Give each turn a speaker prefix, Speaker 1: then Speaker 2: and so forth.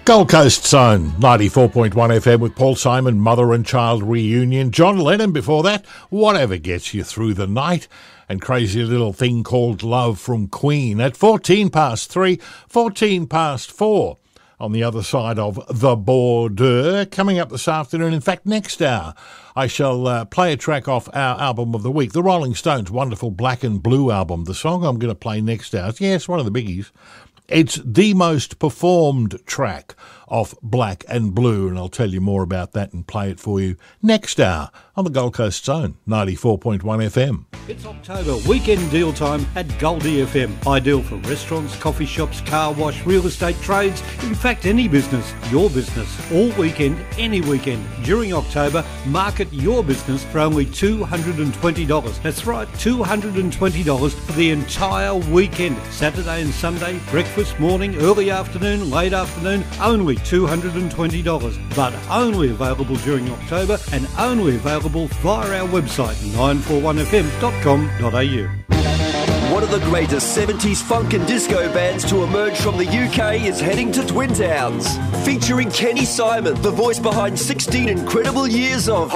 Speaker 1: Gold Coast Zone, 94.1 FM with Paul Simon, Mother and Child Reunion. John Lennon before that, Whatever Gets You Through the Night, and Crazy Little Thing Called Love from Queen at 14 past 3, 14 past 4. On the other side of the border, coming up this afternoon, in fact next hour, I shall play a track off our album of the week, the Rolling Stones' wonderful Black and Blue album. The song I'm going to play next hour, yes, one of the biggies. It's the most performed track of Black and Blue, and I'll tell you more about that and play it for you next hour on the Gold Coast Zone, 94.1 FM.
Speaker 2: It's October, weekend deal time at Goldie FM. Ideal for restaurants, coffee shops, car wash, real estate trades, in fact any business, your business. All weekend, any weekend. During October, market your business for only $220. That's right, $220 for the entire weekend. Saturday and Sunday, breakfast, morning, early afternoon, late afternoon, only $220, but only available during October and only available via our website 941fm.com.au.
Speaker 3: One of the greatest 70s funk and disco bands to emerge from the UK is heading to Twin Towns, featuring Kenny Simon, the voice behind 16 incredible years of